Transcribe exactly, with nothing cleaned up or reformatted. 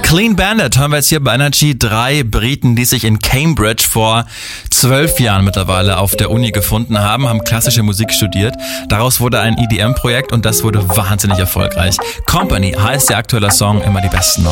Clean Bandit hören wir jetzt hier bei Energy. Drei Briten, die sich in Cambridge vor zwölf Jahren mittlerweile auf der Uni gefunden haben, haben klassische Musik studiert. Daraus wurde ein E D M-Projekt und das wurde wahnsinnig erfolgreich. Company heißt der aktuelle Song, immer die besten